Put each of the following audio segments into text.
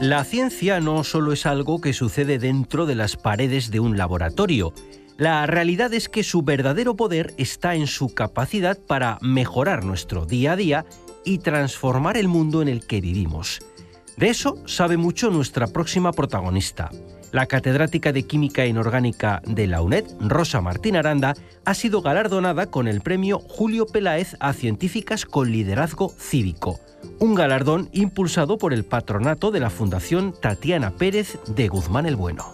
La ciencia no solo es algo que sucede dentro de las paredes de un laboratorio. La realidad es que su verdadero poder está en su capacidad para mejorar nuestro día a día y transformar el mundo en el que vivimos. De eso sabe mucho nuestra próxima protagonista. La catedrática de Química Inorgánica de la UNED, Rosa Martín Aranda, ha sido galardonada con el premio Julio Peláez a científicas con liderazgo cívico, un galardón impulsado por el patronato de la Fundación Tatiana Pérez de Guzmán el Bueno.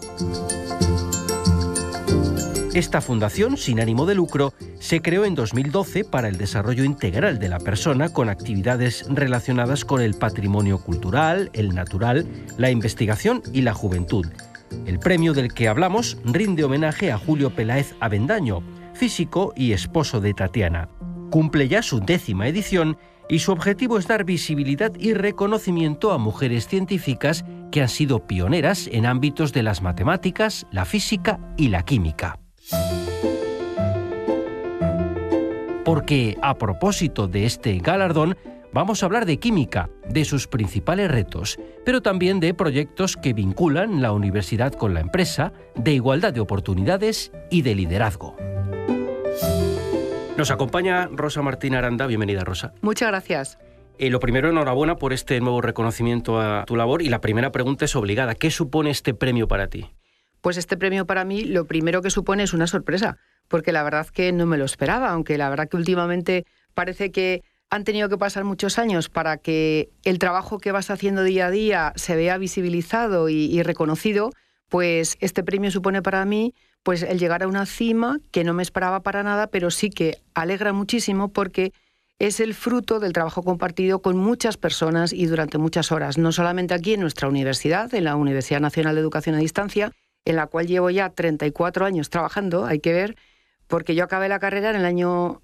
Esta fundación, sin ánimo de lucro, se creó en 2012 para el desarrollo integral de la persona con actividades relacionadas con el patrimonio cultural, el natural, la investigación y la juventud. El premio del que hablamos rinde homenaje a Julio Peláez Avendaño, físico y esposo de Tatiana. Cumple ya su 10ª edición y su objetivo es dar visibilidad y reconocimiento a mujeres científicas que han sido pioneras en ámbitos de las matemáticas, la física y la química. Porque, a propósito de este galardón, vamos a hablar de química, de sus principales retos, pero también de proyectos que vinculan la universidad con la empresa, de igualdad de oportunidades y de liderazgo. Nos acompaña Rosa Martín Aranda. Bienvenida, Rosa. Muchas gracias. Lo primero, enhorabuena por este nuevo reconocimiento a tu labor. Y la primera pregunta es obligada. ¿Qué supone este premio para ti? Pues este premio para mí lo primero que supone es una sorpresa, porque la verdad que no me lo esperaba, aunque la verdad que últimamente parece que han tenido que pasar muchos años para que el trabajo que vas haciendo día a día se vea visibilizado y reconocido. Pues este premio supone para mí pues el llegar a una cima que no me esperaba para nada, pero sí que alegra muchísimo porque es el fruto del trabajo compartido con muchas personas y durante muchas horas, no solamente aquí en nuestra universidad, en la Universidad Nacional de Educación a Distancia, en la cual llevo ya 34 años trabajando, hay que ver, porque yo acabé la carrera en el año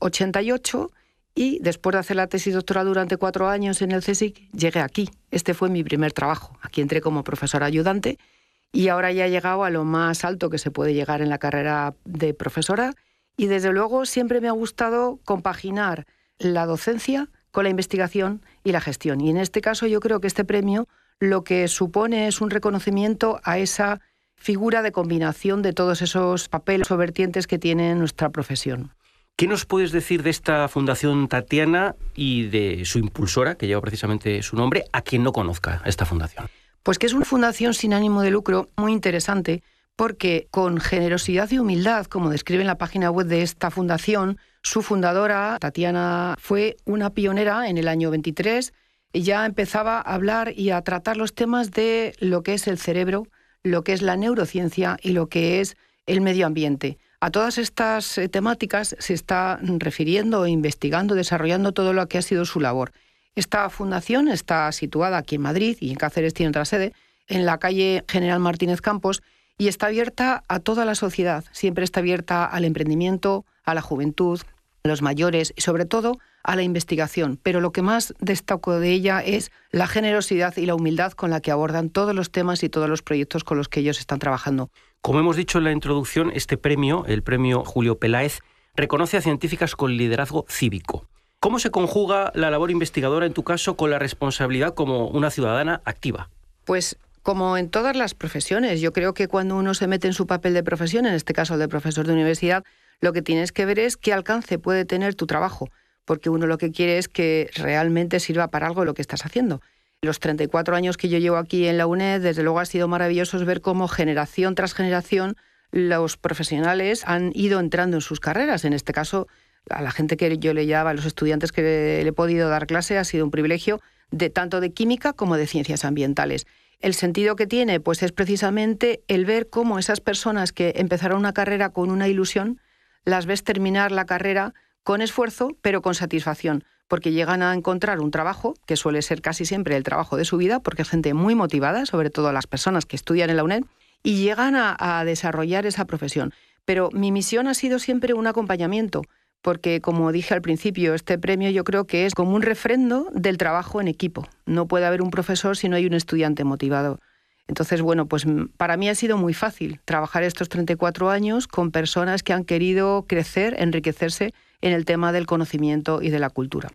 88 y después de hacer la tesis doctoral durante 4 años en el CSIC, llegué aquí. Este fue mi primer trabajo. Aquí entré como profesora ayudante y ahora ya he llegado a lo más alto que se puede llegar en la carrera de profesora y desde luego siempre me ha gustado compaginar la docencia con la investigación y la gestión. Y en este caso yo creo que este premio lo que supone es un reconocimiento a esa figura de combinación de todos esos papeles o vertientes que tiene nuestra profesión. ¿Qué nos puedes decir de esta Fundación Tatiana y de su impulsora, que lleva precisamente su nombre, a quien no conozca esta fundación? Pues que es una fundación sin ánimo de lucro muy interesante porque con generosidad y humildad, como describe en la página web de esta fundación, su fundadora, Tatiana, fue una pionera en el año 23 y ya empezaba a hablar y a tratar los temas de lo que es el cerebro, lo que es la neurociencia y lo que es el medio ambiente. A todas estas temáticas se está refiriendo, investigando, desarrollando todo lo que ha sido su labor. Esta fundación está situada aquí en Madrid y en Cáceres tiene otra sede, en la calle General Martínez Campos, y está abierta a toda la sociedad. Siempre está abierta al emprendimiento, a la juventud, a los mayores y sobre todo a la investigación. Pero lo que más destaco de ella es la generosidad y la humildad con la que abordan todos los temas y todos los proyectos con los que ellos están trabajando. Como hemos dicho en la introducción, este premio, el premio Julio Peláez, reconoce a científicas con liderazgo cívico. ¿Cómo se conjuga la labor investigadora, en tu caso, con la responsabilidad como una ciudadana activa? Pues como en todas las profesiones, yo creo que cuando uno se mete en su papel de profesión, en este caso el de profesor de universidad, lo que tienes que ver es qué alcance puede tener tu trabajo, porque uno lo que quiere es que realmente sirva para algo lo que estás haciendo. Los 34 años que yo llevo aquí en la UNED, desde luego ha sido maravilloso ver cómo generación tras generación los profesionales han ido entrando en sus carreras. En este caso, a la gente que yo le llamo, a los estudiantes que le he podido dar clase, ha sido un privilegio tanto de química como de ciencias ambientales. El sentido que tiene, pues es precisamente el ver cómo esas personas que empezaron una carrera con una ilusión, las ves terminar la carrera con esfuerzo, pero con satisfacción, porque llegan a encontrar un trabajo, que suele ser casi siempre el trabajo de su vida, porque es gente muy motivada, sobre todo las personas que estudian en la UNED, y llegan a desarrollar esa profesión. Pero mi misión ha sido siempre un acompañamiento, porque, como dije al principio, este premio yo creo que es como un refrendo del trabajo en equipo. No puede haber un profesor si no hay un estudiante motivado. Entonces, bueno, pues para mí ha sido muy fácil trabajar estos 34 años con personas que han querido crecer, enriquecerse en el tema del conocimiento y de la cultura.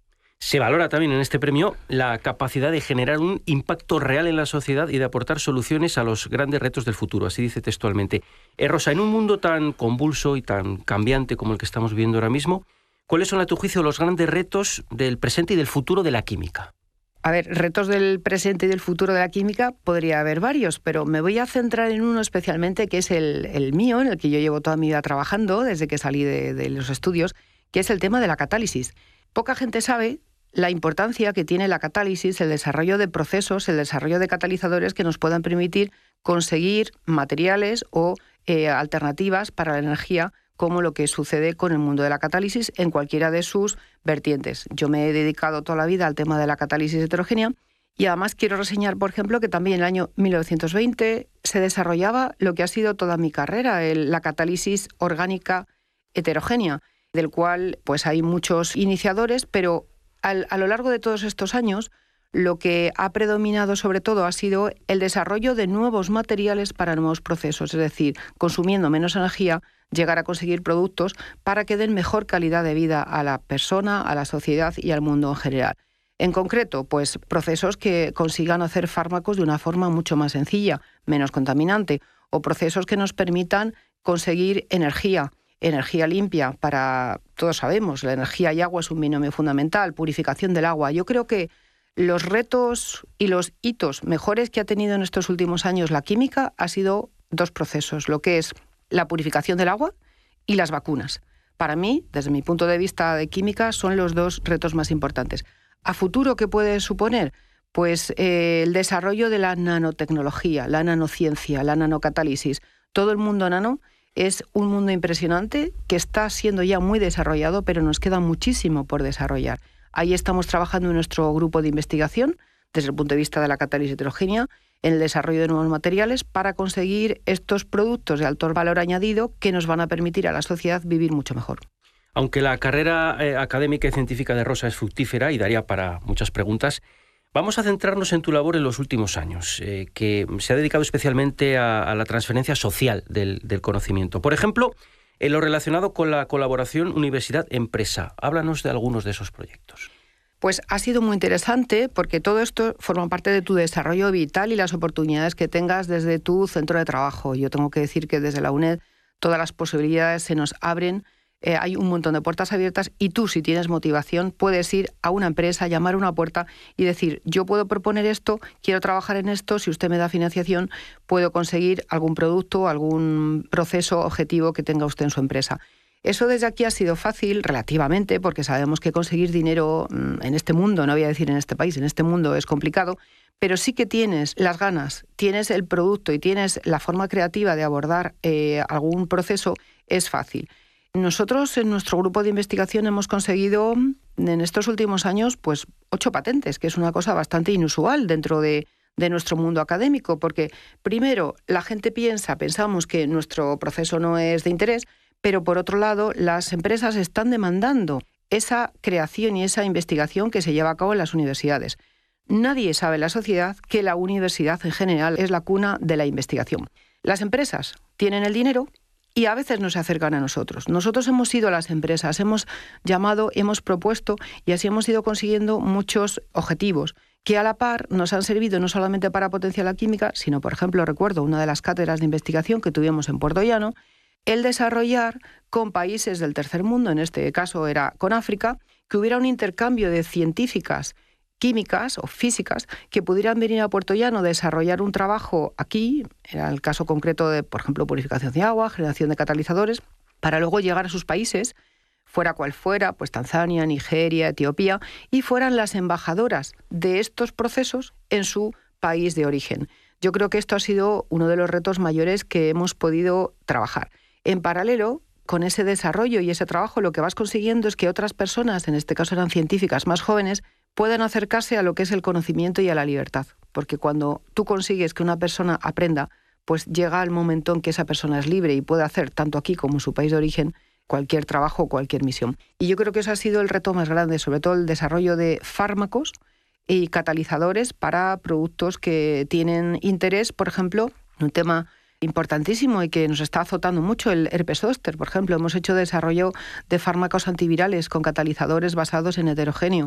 Se valora también en este premio la capacidad de generar un impacto real en la sociedad y de aportar soluciones a los grandes retos del futuro, así dice textualmente. Rosa, en un mundo tan convulso y tan cambiante como el que estamos viviendo ahora mismo, ¿cuáles son, a tu juicio, los grandes retos del presente y del futuro de la química? A ver, retos del presente y del futuro de la química podría haber varios, pero me voy a centrar en uno especialmente, que es el mío, en el que yo llevo toda mi vida trabajando desde que salí de los estudios, que es el tema de la catálisis. Poca gente sabe la importancia que tiene la catálisis, el desarrollo de procesos, el desarrollo de catalizadores que nos puedan permitir conseguir materiales o alternativas para la energía, como lo que sucede con el mundo de la catálisis en cualquiera de sus vertientes. Yo me he dedicado toda la vida al tema de la catálisis heterogénea y además quiero reseñar, por ejemplo, que también en el año 1920 se desarrollaba lo que ha sido toda mi carrera, la catálisis orgánica heterogénea, del cual pues hay muchos iniciadores, pero a lo largo de todos estos años lo que ha predominado sobre todo ha sido el desarrollo de nuevos materiales para nuevos procesos, es decir, consumiendo menos energía, llegar a conseguir productos para que den mejor calidad de vida a la persona, a la sociedad y al mundo en general. En concreto, pues procesos que consigan hacer fármacos de una forma mucho más sencilla, menos contaminante, o procesos que nos permitan conseguir energía limpia para, todos sabemos, la energía y agua es un binomio fundamental, purificación del agua. Yo creo que los retos y los hitos mejores que ha tenido en estos últimos años la química ha sido dos procesos, lo que es la purificación del agua y las vacunas. Para mí, desde mi punto de vista de química, son los dos retos más importantes. ¿A futuro qué puede suponer? Pues el desarrollo de la nanotecnología, la nanociencia, la nanocatálisis. Todo el mundo nano es un mundo impresionante que está siendo ya muy desarrollado, pero nos queda muchísimo por desarrollar. Ahí estamos trabajando en nuestro grupo de investigación, desde el punto de vista de la catálisis heterogénea, en el desarrollo de nuevos materiales para conseguir estos productos de alto valor añadido que nos van a permitir a la sociedad vivir mucho mejor. Aunque la carrera académica y científica de Rosa es fructífera y daría para muchas preguntas, vamos a centrarnos en tu labor en los últimos años, que se ha dedicado especialmente a la transferencia social del conocimiento. Por ejemplo, en lo relacionado con la colaboración universidad-empresa. Háblanos de algunos de esos proyectos. Pues ha sido muy interesante porque todo esto forma parte de tu desarrollo vital y las oportunidades que tengas desde tu centro de trabajo. Yo tengo que decir que desde la UNED todas las posibilidades se nos abren. Hay un montón de puertas abiertas y tú, si tienes motivación, puedes ir a una empresa, llamar a una puerta y decir, yo puedo proponer esto, quiero trabajar en esto, si usted me da financiación, puedo conseguir algún producto, algún proceso objetivo que tenga usted en su empresa. Eso desde aquí ha sido fácil, relativamente, porque sabemos que conseguir dinero en este mundo, no voy a decir en este país, en este mundo es complicado, pero sí que tienes las ganas, tienes el producto y tienes la forma creativa de abordar algún proceso, es fácil. Nosotros en nuestro grupo de investigación hemos conseguido en estos últimos años pues 8 patentes, que es una cosa bastante inusual dentro de nuestro mundo académico, porque primero la gente pensamos que nuestro proceso no es de interés, pero por otro lado las empresas están demandando esa creación y esa investigación que se lleva a cabo en las universidades. Nadie sabe en la sociedad que la universidad en general es la cuna de la investigación. Las empresas tienen el dinero y a veces no se acercan a nosotros. Nosotros hemos ido a las empresas, hemos llamado, hemos propuesto y así hemos ido consiguiendo muchos objetivos que a la par nos han servido no solamente para potenciar la química, sino, por ejemplo, recuerdo una de las cátedras de investigación que tuvimos en Puerto Llano, el desarrollar con países del tercer mundo, en este caso era con África, que hubiera un intercambio de científicas químicas o físicas que pudieran venir a Puerto Llano a desarrollar un trabajo aquí, era el caso concreto de, por ejemplo, purificación de agua, generación de catalizadores, para luego llegar a sus países, fuera cual fuera, pues Tanzania, Nigeria, Etiopía, y fueran las embajadoras de estos procesos en su país de origen. Yo creo que esto ha sido uno de los retos mayores que hemos podido trabajar. En paralelo, con ese desarrollo y ese trabajo, lo que vas consiguiendo es que otras personas, en este caso eran científicas más jóvenes, puedan acercarse a lo que es el conocimiento y a la libertad. Porque cuando tú consigues que una persona aprenda, pues llega el momento en que esa persona es libre y puede hacer, tanto aquí como en su país de origen, cualquier trabajo o cualquier misión. Y yo creo que eso ha sido el reto más grande, sobre todo el desarrollo de fármacos y catalizadores para productos que tienen interés, por ejemplo, un tema importantísimo y que nos está azotando mucho, el herpes zóster, por ejemplo. Hemos hecho desarrollo de fármacos antivirales con catalizadores basados en heterogéneo.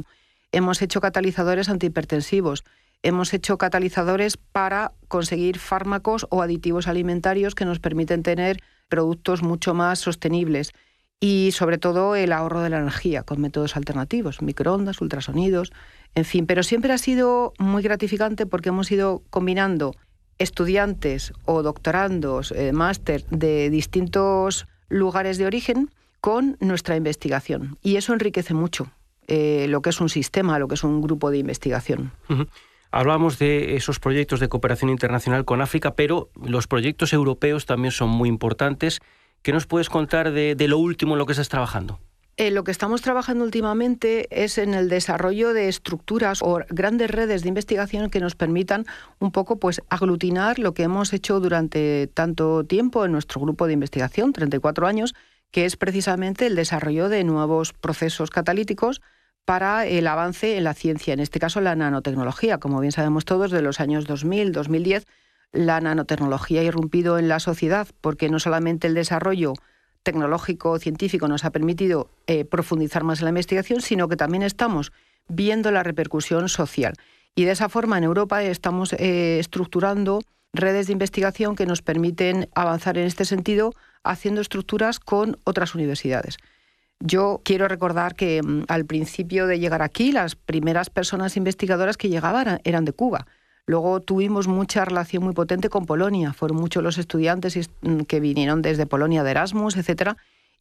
hemos hecho catalizadores antihipertensivos, hemos hecho catalizadores para conseguir fármacos o aditivos alimentarios que nos permiten tener productos mucho más sostenibles y sobre todo el ahorro de la energía con métodos alternativos, microondas, ultrasonidos, en fin. Pero siempre ha sido muy gratificante porque hemos ido combinando estudiantes o doctorandos, máster de distintos lugares de origen con nuestra investigación. Y eso enriquece mucho lo que es un sistema, lo que es un grupo de investigación. Uh-huh. Hablábamos de esos proyectos de cooperación internacional con África, pero los proyectos europeos también son muy importantes. ¿Qué nos puedes contar de lo último en lo que estás trabajando? Lo que estamos trabajando últimamente es en el desarrollo de estructuras o grandes redes de investigación que nos permitan un poco pues aglutinar lo que hemos hecho durante tanto tiempo en nuestro grupo de investigación, 34 años, que es precisamente el desarrollo de nuevos procesos catalíticos para el avance en la ciencia, en este caso la nanotecnología. Como bien sabemos todos, de los años 2000, 2010, la nanotecnología ha irrumpido en la sociedad porque no solamente el desarrollo tecnológico o científico nos ha permitido profundizar más en la investigación, sino que también estamos viendo la repercusión social. Y de esa forma en Europa estamos estructurando redes de investigación que nos permiten avanzar en este sentido, haciendo estructuras con otras universidades. Yo quiero recordar que al principio de llegar aquí, las primeras personas investigadoras que llegaban eran de Cuba. Luego tuvimos mucha relación muy potente con Polonia. Fueron muchos los estudiantes que vinieron desde Polonia de Erasmus, etcétera.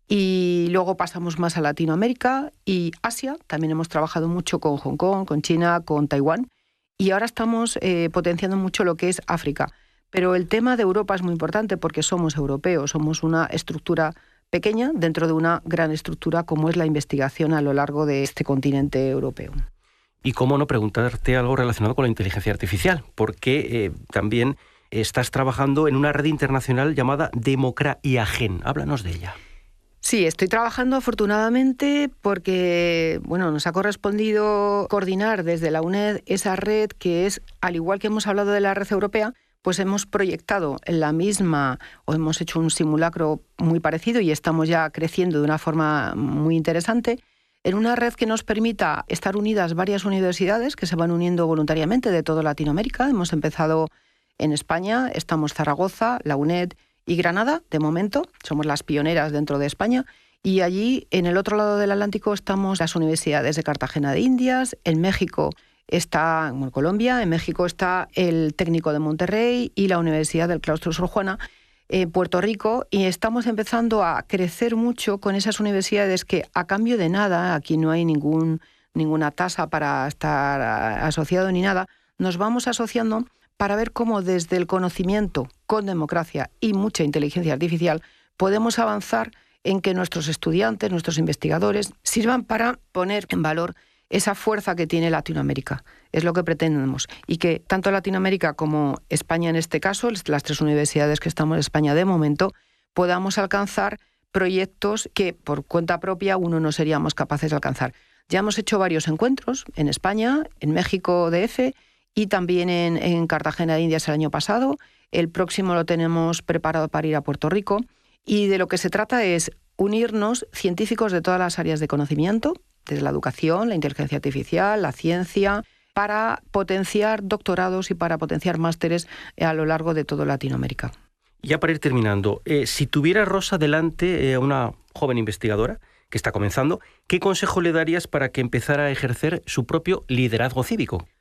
Y luego pasamos más a Latinoamérica y Asia. También hemos trabajado mucho con Hong Kong, con China, con Taiwán. Y ahora estamos potenciando mucho lo que es África. Pero el tema de Europa es muy importante porque somos europeos, somos una estructura pequeña dentro de una gran estructura como es la investigación a lo largo de este continente europeo. Y cómo no preguntarte algo relacionado con la inteligencia artificial, porque también estás trabajando en una red internacional llamada DemocraIAGen. Háblanos de ella. Sí, estoy trabajando afortunadamente porque nos ha correspondido coordinar desde la UNED esa red que es, al igual que hemos hablado de la red europea, pues hemos proyectado en la misma, o hemos hecho un simulacro muy parecido y estamos ya creciendo de una forma muy interesante, en una red que nos permita estar unidas varias universidades que se van uniendo voluntariamente de toda Latinoamérica. Hemos empezado en España, estamos Zaragoza, la UNED y Granada, de momento, somos las pioneras dentro de España, y allí, en el otro lado del Atlántico, estamos las universidades de Cartagena de Indias, en México está en Colombia, en México está el Técnico de Monterrey y la Universidad del Claustro Sor Juana, Puerto Rico, y estamos empezando a crecer mucho con esas universidades que a cambio de nada, aquí no hay ninguna tasa para estar asociado ni nada, nos vamos asociando para ver cómo desde el conocimiento con democracia y mucha inteligencia artificial podemos avanzar en que nuestros estudiantes, nuestros investigadores sirvan para poner en valor esa fuerza que tiene Latinoamérica. Es lo que pretendemos. Y que tanto Latinoamérica como España en este caso, las tres universidades que estamos en España de momento, podamos alcanzar proyectos que por cuenta propia uno no seríamos capaces de alcanzar. Ya hemos hecho varios encuentros en España, en México DF y también en Cartagena de Indias el año pasado. El próximo lo tenemos preparado para ir a Puerto Rico. Y de lo que se trata es unirnos científicos de todas las áreas de conocimiento, desde la educación, la inteligencia artificial, la ciencia, para potenciar doctorados y para potenciar másteres a lo largo de toda Latinoamérica. Ya para ir terminando, si tuviera Rosa delante a una joven investigadora que está comenzando, ¿qué consejo le darías para que empezara a ejercer su propio liderazgo cívico?